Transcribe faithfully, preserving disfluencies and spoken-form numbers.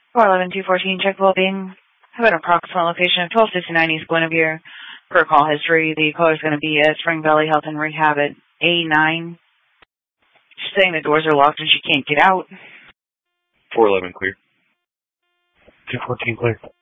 four eleven two fourteen, check well-being. Have an approximate location of twelve sixty-nine East Guinevere. Per call history, the caller is going to be at Spring Valley Health and Rehab at A nine. She's saying the doors are locked and she can't get out. four eleven clear. two fourteen clear.